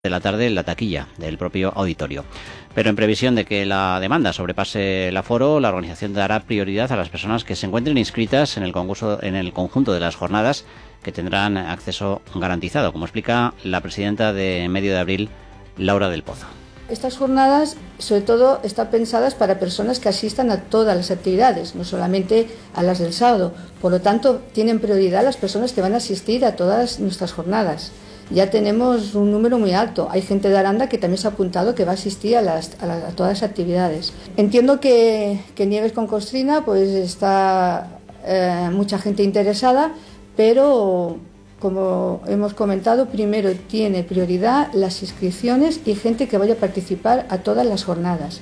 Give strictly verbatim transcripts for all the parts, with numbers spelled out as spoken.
de la tarde en la taquilla del propio auditorio. Pero en previsión de que la demanda sobrepase el aforo, la organización dará prioridad a las personas que se encuentren inscritas en el concurso, en el conjunto de las jornadas, que tendrán acceso garantizado, como explica la presidenta de Medio de Abril, Laura del Pozo. Estas jornadas, sobre todo, están pensadas para personas que asistan a todas las actividades, no solamente a las del sábado. Por lo tanto, tienen prioridad las personas que van a asistir a todas nuestras jornadas. Ya tenemos un número muy alto. Hay gente de Aranda que también se ha apuntado que va a asistir a, las, a, las, a todas las actividades. Entiendo que, que Nieves con Costrina pues está eh, mucha gente interesada, pero como hemos comentado, primero tiene prioridad las inscripciones y gente que vaya a participar a todas las jornadas.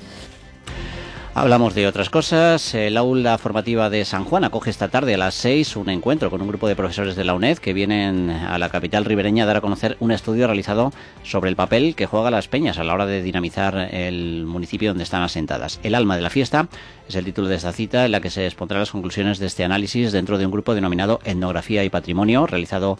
Hablamos de otras cosas. El aula formativa de San Juan acoge esta tarde a las seis un encuentro con un grupo de profesores de la UNED que vienen a la capital ribereña a dar a conocer un estudio realizado sobre el papel que juegan las peñas a la hora de dinamizar el municipio donde están asentadas. El alma de la fiesta es el título de esta cita, en la que se expondrán las conclusiones de este análisis dentro de un grupo denominado Etnografía y Patrimonio, realizado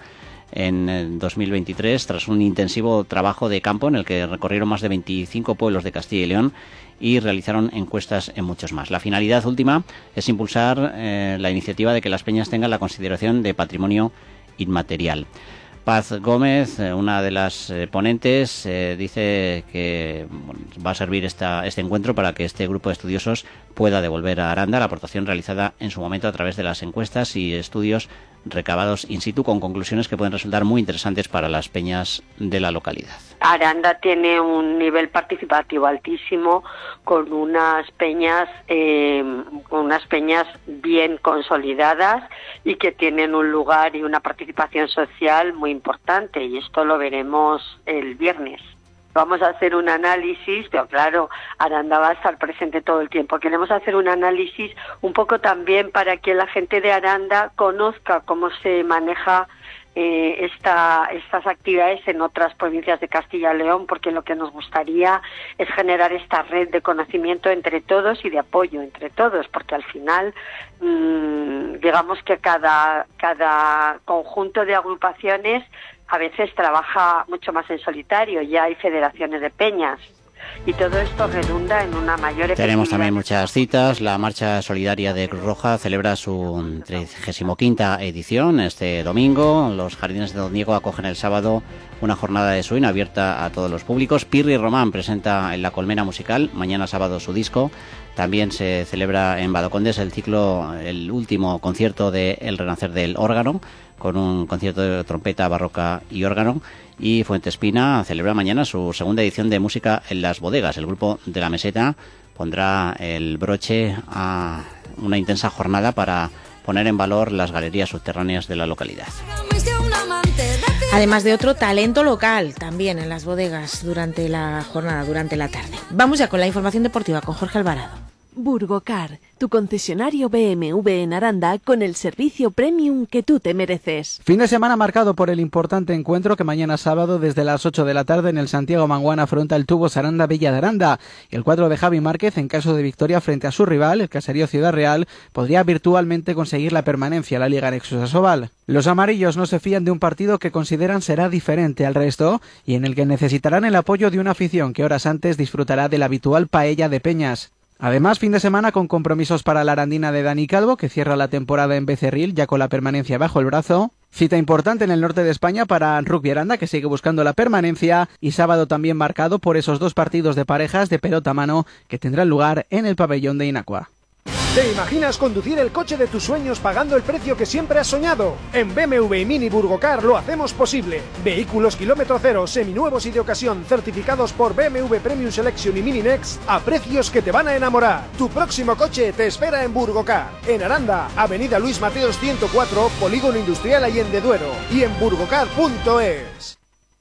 en dos mil veintitrés tras un intensivo trabajo de campo en el que recorrieron más de veinticinco pueblos de Castilla y León y realizaron encuestas en muchos más. La finalidad última es impulsar eh, la iniciativa de que las peñas tengan la consideración de patrimonio inmaterial. Paz Gómez, una de las eh, ponentes, eh, dice que bueno, va a servir esta, este encuentro para que este grupo de estudiosos pueda devolver a Aranda la aportación realizada en su momento a través de las encuestas y estudios recabados in situ, con conclusiones que pueden resultar muy interesantes para las peñas de la localidad. Aranda tiene un nivel participativo altísimo, con unas peñas, eh, unas peñas bien consolidadas y que tienen un lugar y una participación social muy importante, y esto lo veremos el viernes. Vamos a hacer un análisis, pero claro, Aranda va a estar presente todo el tiempo. Queremos hacer un análisis un poco también para que la gente de Aranda conozca cómo se maneja eh, esta, estas actividades en otras provincias de Castilla y León, porque lo que nos gustaría es generar esta red de conocimiento entre todos y de apoyo entre todos, porque al final, mmm, digamos que cada, cada conjunto de agrupaciones a veces trabaja mucho más en solitario, ya hay federaciones de peñas y todo esto redunda en una mayor efectividad. Tenemos también muchas citas. La Marcha Solidaria de Cruz Roja celebra su trigésima quinta edición este domingo. Los Jardines de Don Diego acogen el sábado una jornada de swing abierta a todos los públicos. Pirri Román presenta en La Colmena Musical mañana sábado su disco. También se celebra en Badocondes el ciclo, el último concierto de El Renacer del Órgano, con un concierto de trompeta, barroca y órgano. Y Fuentespina celebra mañana su segunda edición de Música en las Bodegas. El grupo de La Meseta pondrá el broche a una intensa jornada para poner en valor las galerías subterráneas de la localidad. Además de otro talento local también en las bodegas durante la jornada, durante la tarde. Vamos ya con la información deportiva con Jorge Alvarado. Burgocar, tu concesionario B M W en Aranda con el servicio premium que tú te mereces. Fin de semana marcado por el importante encuentro que mañana sábado desde las ocho de la tarde en el Santiago Manguana afronta el Tubos Aranda Villa de Aranda. El cuadro de Javi Márquez, en caso de victoria frente a su rival, el Caserío Ciudad Real, podría virtualmente conseguir la permanencia a la Liga Nexus Asobal. Los amarillos no se fían de un partido que consideran será diferente al resto y en el que necesitarán el apoyo de una afición que horas antes disfrutará de la habitual paella de peñas. Además, fin de semana con compromisos para la arandina de Dani Calvo, que cierra la temporada en Becerril, ya con la permanencia bajo el brazo. Cita importante en el norte de España para Rugby Aranda, que sigue buscando la permanencia. Y sábado también marcado por esos dos partidos de parejas de pelota a mano que tendrán lugar en el pabellón de Inacua. ¿Te imaginas conducir el coche de tus sueños pagando el precio que siempre has soñado? En B M W y Mini Burgocar lo hacemos posible. Vehículos kilómetro cero, seminuevos y de ocasión, certificados por B M W Premium Selection y Mini Next a precios que te van a enamorar. Tu próximo coche te espera en Burgocar. En Aranda, Avenida Luis Mateos ciento cuatro, Polígono Industrial Allende Duero. Y en burgocar punto es.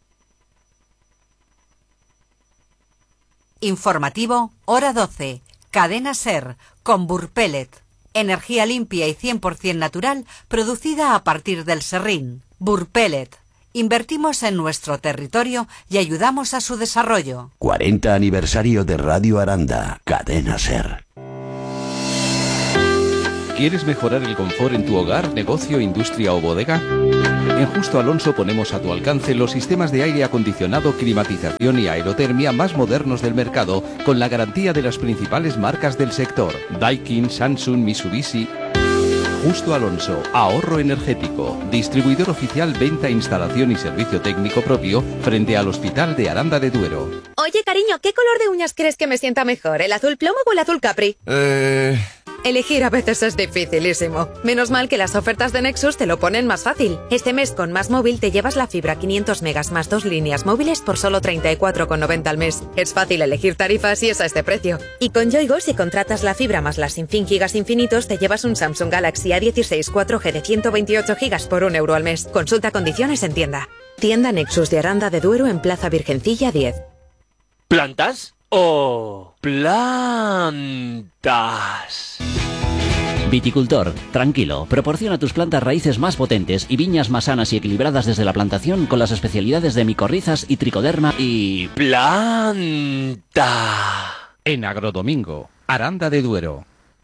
Informativo, hora doce. Cadena SER, con Burpellet. Energía limpia y cien por ciento natural, producida a partir del serrín. Burpellet. Invertimos en nuestro territorio y ayudamos a su desarrollo. cuarenta aniversario de Radio Aranda. Cadena SER. ¿Quieres mejorar el confort en tu hogar, negocio, industria o bodega? En Justo Alonso ponemos a tu alcance los sistemas de aire acondicionado, climatización y aerotermia más modernos del mercado, con la garantía de las principales marcas del sector: Daikin, Samsung, Mitsubishi. Justo Alonso, ahorro energético, distribuidor oficial, venta, instalación y servicio técnico propio frente al Hospital de Aranda de Duero. Oye, cariño, ¿qué color de uñas crees que me sienta mejor? ¿El azul plomo o el azul capri? Eh... Elegir a veces es dificilísimo. Menos mal que las ofertas de Nexus te lo ponen más fácil. Este mes con Más Móvil te llevas la fibra quinientos megas más dos líneas móviles por solo treinta y cuatro con noventa al mes. Es fácil elegir tarifas y es a este precio. Y con Yoigo, si contratas la fibra más las sin fin gigas infinitos, te llevas un Samsung Galaxy A dieciséis cuatro G de ciento veintiocho gigas por un euro al mes. Consulta condiciones en tienda. Tienda Nexus de Aranda de Duero en Plaza Virgencilla diez. ¿Plantas o plantas? Viticultor, tranquilo, proporciona a tus plantas raíces más potentes y viñas más sanas y equilibradas desde la plantación con las especialidades de micorrizas y tricoderma y... ¡Planta! En Agrodomingo, Aranda de Duero.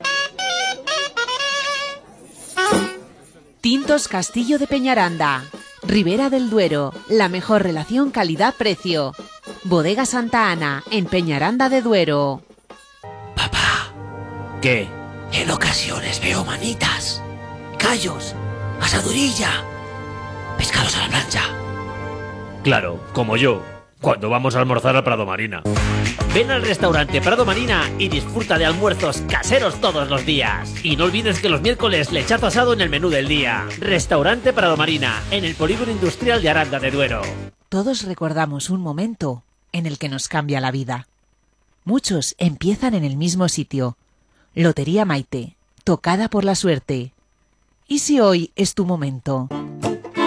Tintos Castillo de Peñaranda, Ribera del Duero, la mejor relación calidad-precio. Bodega Santa Ana, en Peñaranda de Duero. Papá, ¿qué? En ocasiones veo manitas, callos, asadurilla, pescados a la plancha. Claro, como yo, cuando vamos a almorzar al Prado Marina. Ven al restaurante Prado Marina y disfruta de almuerzos caseros todos los días. Y no olvides que los miércoles lechazo asado en el menú del día. Restaurante Prado Marina, en el Polígono Industrial de Aranda de Duero. Todos recordamos un momento en el que nos cambia la vida. Muchos empiezan en el mismo sitio. Lotería Maite, tocada por la suerte. ¿Y si hoy es tu momento?